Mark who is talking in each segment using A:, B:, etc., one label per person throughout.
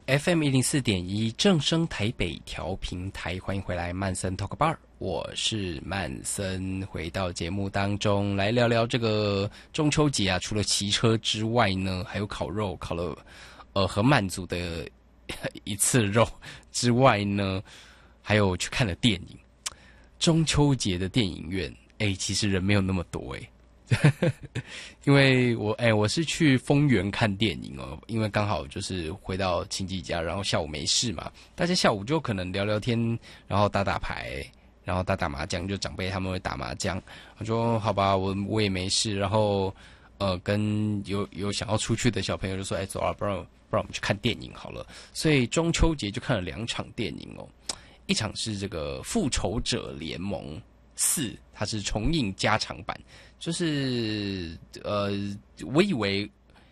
A: FM104.1正声台北调频台，欢迎回来曼森 Talk Bar， 我是曼森，回到节目当中来聊聊这个中秋节啊，除了骑车之外呢，还有烤肉，烤了和满族的一次肉之外呢，还有去看了电影。中秋节的电影院，其实人没有那么多因为我是去丰原看电影哦，因为刚好就是回到亲戚家，然后下午没事嘛，大家下午就可能聊聊天，然后打打牌，然后打打麻将，就长辈他们会打麻将，我说好吧，我也没事，然后跟有想要出去的小朋友就说，走啊，不然我们去看电影好了，所以中秋节就看了2场电影哦，一场是这个《复仇者联盟4》，它是重映加长版。就是我以为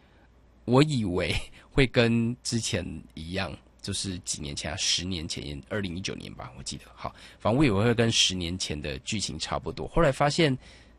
A: 会跟之前一样，就是几年前10年前2019年吧，我记得。好，反正我以为会跟10年前的剧情差不多，后来发现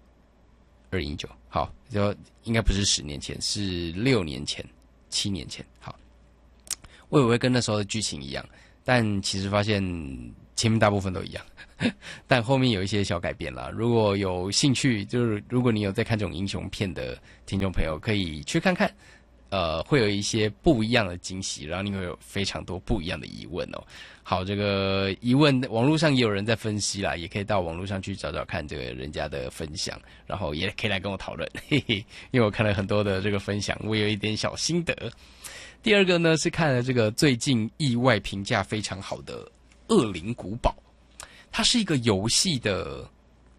A: 2019，好，就应该不是10年前，是6年前、7年前。好，我以为会跟那时候的剧情一样，但其实发现前面大部分都一样。但后面有一些小改变啦，如果有兴趣，就是如果你有在看这种英雄片的听众朋友，可以去看看，会有一些不一样的惊喜，然后你会有非常多不一样的疑问哦。好，这个疑问网络上也有人在分析啦，也可以到网络上去找找看这个人家的分享，然后也可以来跟我讨论，嘿嘿，因为我看了很多的这个分享，我有一点小心得。第二个呢是看了这个最近意外评价非常好的《恶灵古堡》。它是一个游戏的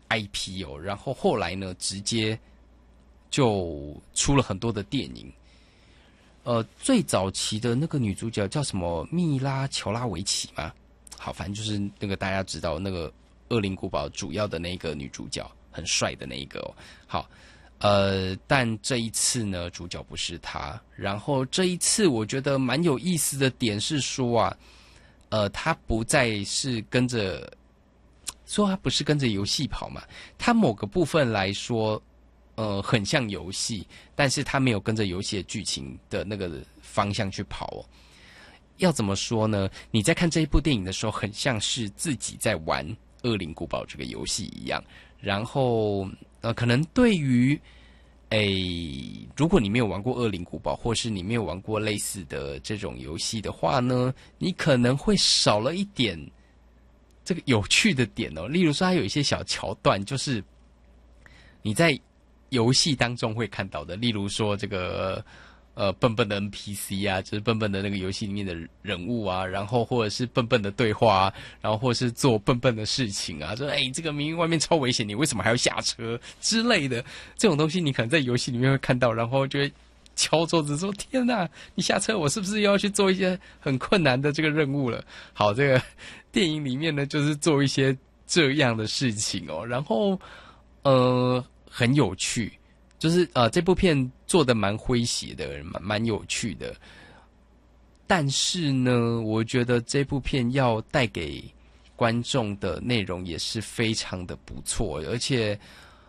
A: IP 哦，然后后来呢，直接就出了很多的电影。最早期的那个女主角叫什么？蜜拉乔拉维奇吗？好，反正就是那个大家知道那个《恶灵古堡》主要的那个女主角，很帅的那一个哦。好，但这一次呢，主角不是她。然后这一次我觉得蛮有意思的点是说啊，她不再是跟着。说它不是跟着游戏跑嘛，它某个部分来说，很像游戏，但是它没有跟着游戏的剧情的那个方向去跑哦。要怎么说呢？你在看这一部电影的时候，很像是自己在玩《恶灵古堡》这个游戏一样。然后，可能对于，如果你没有玩过《恶灵古堡》，或是你没有玩过类似的这种游戏的话呢，你可能会少了一点。这个有趣的点哦，例如说它有一些小桥段，就是你在游戏当中会看到的，例如说这个笨笨的 NPC 啊，就是笨笨的那个游戏里面的人物啊，然后或者是笨笨的对话啊，然后或者是做笨笨的事情啊，说这个明明外面超危险，你为什么还要下车之类的这种东西，你可能在游戏里面会看到，然后就会敲桌子说：“天哪，你下车，我是不是又要去做一些很困难的这个任务了？”好，这个电影里面呢，就是做一些这样的事情哦，然后很有趣，就是这部片做的蛮诙谐的，蛮有趣的。但是呢，我觉得这部片要带给观众的内容也是非常的不错，而且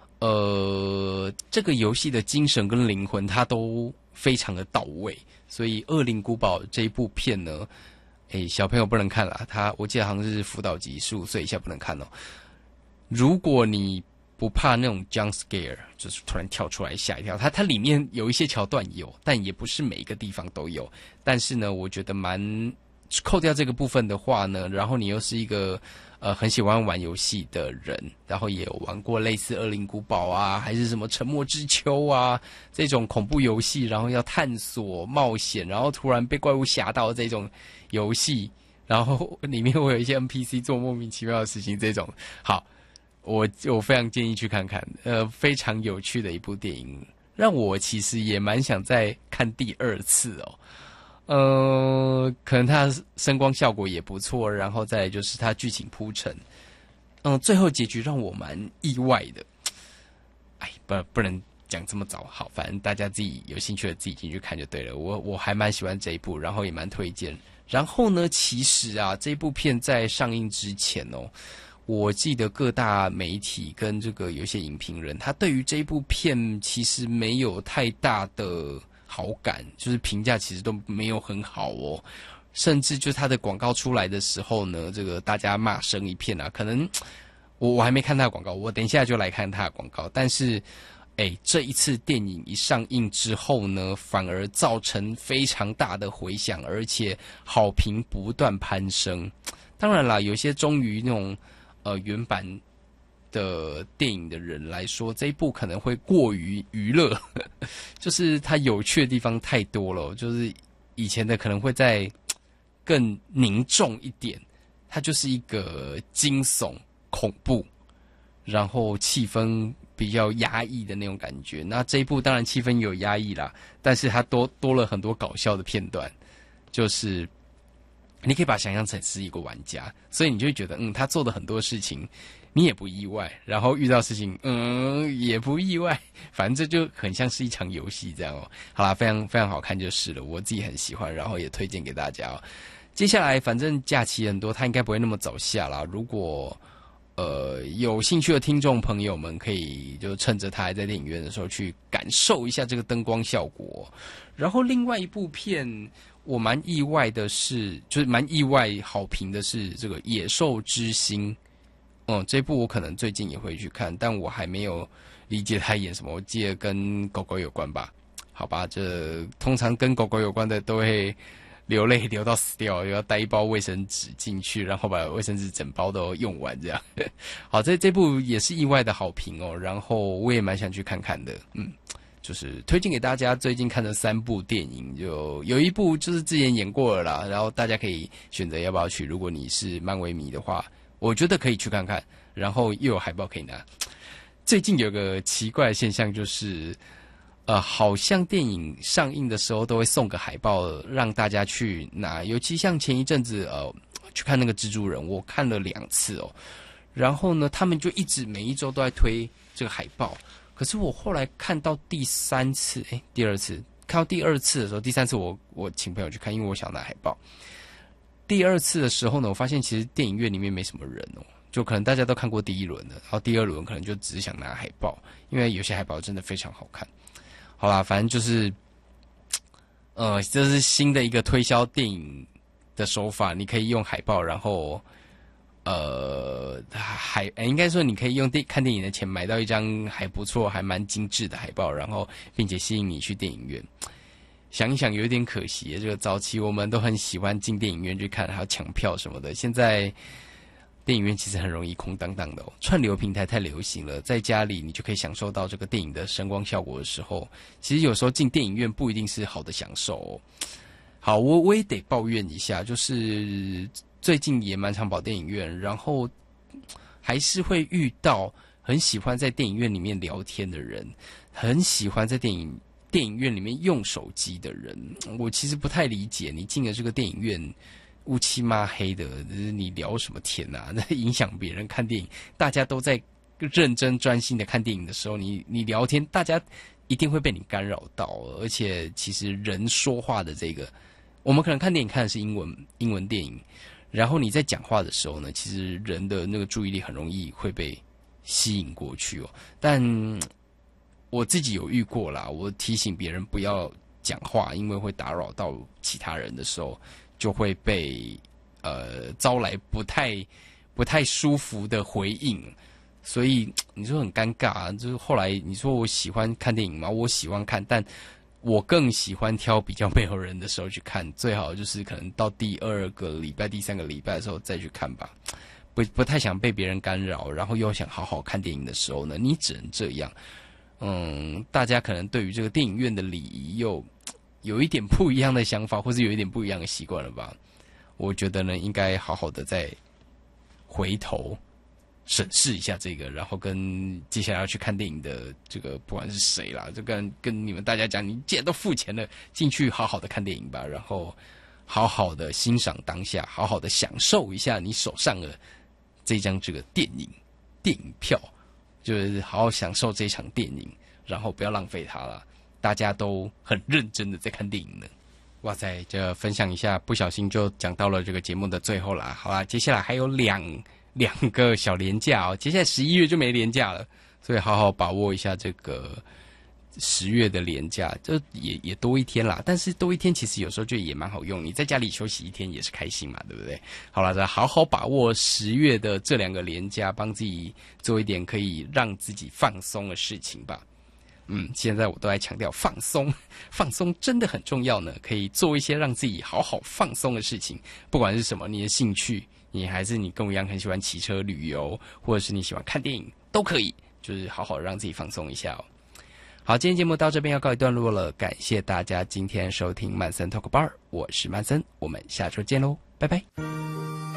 A: 这个游戏的精神跟灵魂它都非常的到位，所以《恶灵古堡》这一部片呢，小朋友不能看啦，我记得好像是辅导级15岁以下不能看哦。如果你不怕那种 jump scare， 就是突然跳出来吓一跳，它里面有一些桥段有，但也不是每一个地方都有。但是呢，我觉得扣掉这个部分的话呢，然后你又是一个很喜欢玩游戏的人，然后也有玩过类似《恶灵古堡》啊，还是什么《沉默之丘》啊这种恐怖游戏，然后要探索冒险，然后突然被怪物吓到这种游戏，然后里面会有一些 NPC 做莫名其妙的事情，这种好，我非常建议去看看，非常有趣的一部电影，让我其实也蛮想再看第2次哦。可能它声光效果也不错，然后再来就是它剧情铺陈，最后结局让我蛮意外的。不能讲这么早，好，反正大家自己有兴趣的自己进去看就对了。我还蛮喜欢这一部，然后也蛮推荐。然后呢，其实啊，这部片在上映之前哦，我记得各大媒体跟这个有些影评人，他对于这部片其实没有太大的好感，就是评价其实都没有很好哦。 甚至就它的广告出来的时候呢，这个大家骂声一片啊。可能我还没看它的广告，我等一下就来看它的广告。但是，这一次电影一上映之后呢，反而造成非常大的回响，而且好评不断攀升。当然啦，有些忠于那种原版的电影的人来说，这一部可能会过于娱乐，就是它有趣的地方太多了，就是以前的可能会再更凝重一点，它就是一个惊悚恐怖，然后气氛比较压抑的那种感觉。那这一部当然气氛有压抑啦，但是它多了很多搞笑的片段，就是你可以把它想象成是一个玩家，所以你就会觉得他做的很多事情你也不意外，然后遇到事情也不意外，反正这就很像是一场游戏这样哦。好啦，非常非常好看就是了，我自己很喜欢，然后也推荐给大家哦。接下来反正假期很多，它应该不会那么早下啦。如果有兴趣的听众朋友们，可以就趁着它还在电影院的时候去感受一下这个灯光效果。然后另外一部片我蛮意外的是，就是蛮意外好评的是这个《野兽之心》。这部我可能最近也会去看，但我还没有理解他演什么。我记得跟狗狗有关吧？好吧，这通常跟狗狗有关的都会流泪流到死掉，又要带一包卫生纸进去，然后把卫生纸整包都用完这样。好，这部也是意外的好评哦，然后我也蛮想去看看的。就是推荐给大家最近看的3部电影，就有一部就是之前演过了啦，然后大家可以选择要不要去。如果你是漫威迷的话，我觉得可以去看看，然后又有海报可以拿。最近有个奇怪的现象就是，好像电影上映的时候都会送个海报让大家去拿，尤其像前一阵子去看那个蜘蛛人，我看了2次哦，然后呢，他们就一直每一周都在推这个海报，可是我后来看到第2次看到第2次的时候，第3次我请朋友去看，因为我想拿海报。第2次的时候呢，我发现其实电影院里面没什么人哦，就可能大家都看过第1轮了，然后第2轮可能就只是想拿海报，因为有些海报真的非常好看。好啦，反正就是，这是新的一个推销电影的手法，你可以用海报，然后，应该说你可以用看电影的钱买到一张还不错、还蛮精致的海报，然后并且吸引你去电影院。想一想有一点可惜，这个早期我们都很喜欢进电影院去看，还有抢票什么的。现在电影院其实很容易空荡荡的哦，串流平台太流行了，在家里你就可以享受到这个电影的声光效果的时候，其实有时候进电影院不一定是好的享受哦。好，我也得抱怨一下，就是最近也蛮常跑电影院，然后还是会遇到很喜欢在电影院里面聊天的人，很喜欢在电影院里面用手机的人。我其实不太理解，你进了这个电影院乌漆嘛黑的，你聊什么天啊？那影响别人看电影，大家都在认真专心的看电影的时候，你聊天，大家一定会被你干扰到。而且其实人说话的这个，我们可能看电影看的是英文电影，然后你在讲话的时候呢，其实人的那个注意力很容易会被吸引过去哦。但我自己有遇过啦，我提醒别人不要讲话，因为会打扰到其他人的时候，就会被招来不太舒服的回应，所以你说很尴尬啊。就是后来你说我喜欢看电影吗？我喜欢看，但我更喜欢挑比较没有人的时候去看，最好就是可能到第2个礼拜、第3个礼拜的时候再去看吧。不太想被别人干扰，然后又想好好看电影的时候呢，你只能这样。大家可能对于这个电影院的礼仪又有一点不一样的想法，或是有一点不一样的习惯了吧？我觉得呢，应该好好的再回头审视一下这个，然后跟接下来要去看电影的这个不管是谁啦，就跟你们大家讲，你既然都付钱了，进去好好的看电影吧，然后好好的欣赏当下，好好的享受一下你手上的这张这个电影票。就是好好享受这场电影，然后不要浪费它了。大家都很认真的在看电影呢。哇塞，这分享一下，不小心就讲到了这个节目的最后啦。好啦，接下来还有两个小连假哦，接下来11月就没连假了，所以好好把握一下这个 10月的连假，就也多一天啦。但是多一天其实有时候就也蛮好用，你在家里休息一天也是开心嘛，对不对？好了，再好好把握10月的这2个连假，帮自己做一点可以让自己放松的事情吧。现在我都在强调放松，放松真的很重要呢。可以做一些让自己好好放松的事情，不管是什么，你的兴趣，你还是你跟我一样很喜欢骑车旅游，或者是你喜欢看电影，都可以，就是好好让自己放松一下哦。好，今天节目到这边要告一段落了，感谢大家今天收听曼森 Talk Bar， 我是曼森，我们下周见喽，拜拜。